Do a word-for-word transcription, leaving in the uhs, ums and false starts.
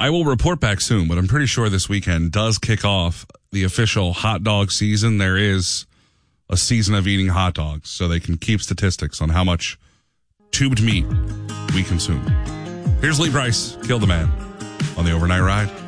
I will report back soon, but I'm pretty sure this weekend does kick off the official hot dog season. There is a season of eating hot dogs, so they can keep statistics on how much tubed meat we consume. Here's Lee Brice, Kill the Man, on the Overnight Ride.